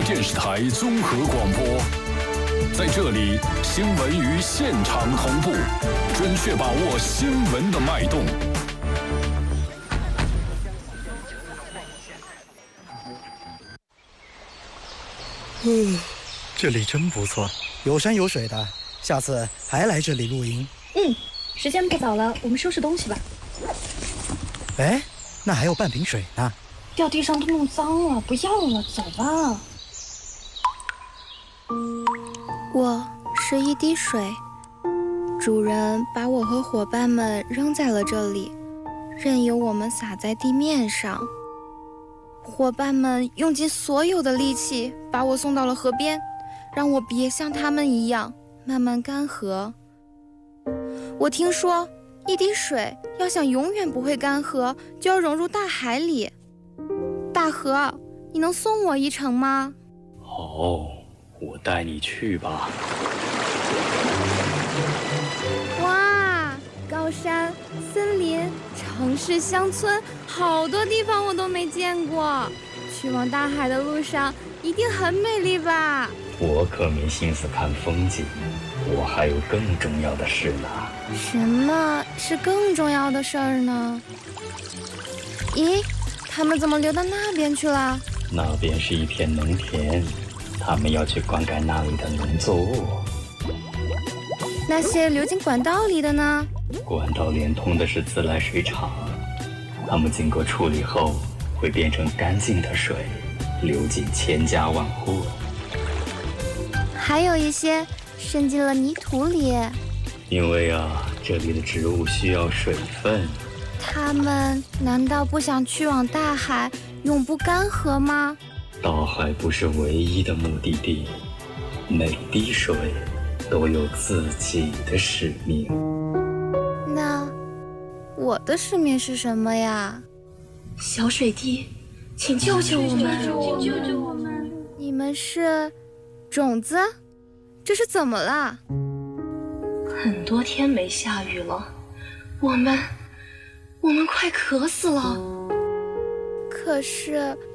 电视台综合广播，在这里，新闻与现场同步，准确把握新闻的脉动。 这里真不错，有山有水的，下次还来这里露营。 时间不早了，我们收拾东西吧。 哎，那还有半瓶水呢。 掉地上都弄脏了，不要了，走吧。 我是一滴水，主人把我和伙伴们扔在了这里，任由我们洒在地面上。伙伴们用尽所有的力气把我送到了河边，让我别像他们一样慢慢干涸。我听说，一滴水要想永远不会干涸，就要融入大海里。大河，你能送我一程吗？ 哦，我带你去吧。 哇，高山、森林、城市、乡村，好多地方我都没见过。去往大海的路上一定很美丽吧？ 我可没心思看风景，我还有更重要的事呢。 什么是更重要的事儿呢？咦，他们怎么流到那边去了？ 那边是一片农田，他们要去灌溉那里的农作物。 那些流进管道里的呢？ 管道连通的是自来水厂，它们经过处理后会变成干净的水，流进千家万户。 还有一些渗进了泥土里。 因为这里的植物需要水分。 他们难道不想去往大海，永不干涸吗？ 大海不是唯一的目的地，每滴水都有自己的使命。 那我的使命是什么呀？ 小水滴，请救救我们！ 救救我们！你们是种子？这是怎么了？ 很多天没下雨了，我们快渴死了。 可是